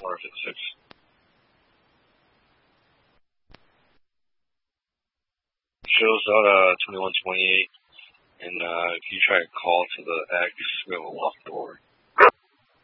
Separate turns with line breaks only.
or if it's 6. Shows out 2128, and if you try to call to the X, we have a locked door.